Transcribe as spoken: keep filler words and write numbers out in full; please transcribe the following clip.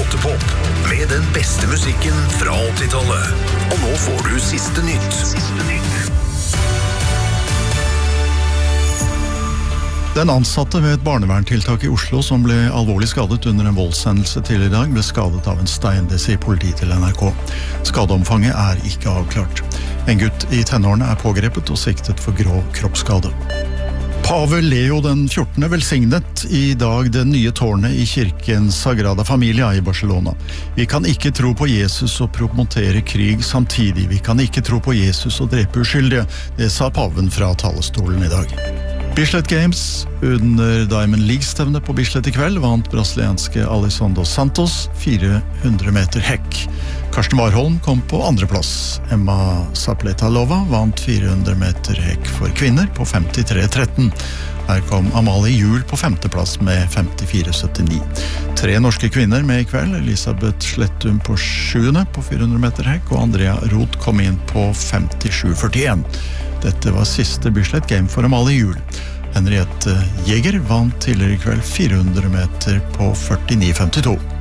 Åttepop, med den beste musikken fra åttitallet. Og nå får du siste nytt. Siste nytt. Den ansatte ved et barneverntiltak i Oslo som ble alvorlig skadet under en voldshendelse tidligere i dag, ble skadet av en stein, det sier politiet til N R K. Skadeomfanget er ikke avklart. En gutt i tenårene er pågrepet og siktet for grov kroppsskade. Pave Leo den fjortende velsignet i dag det nye tårnet i kirken Sagrada Familia i Barcelona. Vi kan ikke tro på Jesus og promotere krig samtidig. Vi kan ikke tro på Jesus og drepe uskyldige. Det sa paven fra talerstolen i dag. Bislett Games under Diamond League-stevne på Bislett i kveld vant brasilianske Alisson dos Santos fire hundre meter hekk. Karsten Warholm kom på andreplass. Emma Zapletalova vant fire hundre meter hekk for kvinner på femtitre tretten. Her kom Amalie Juhl på femteplass med femtifire syttini. Tre norske kvinner med i kveld. Elisabeth Slettum på sjuende på fire hundre meter hekk, og Andrea Roth kom inn på femtisju førtien. Dette var siste Bislett Game for Amalie Juhl. Henriette Jäger vant tidligere i kveld fire hundre meter på førtini femtito.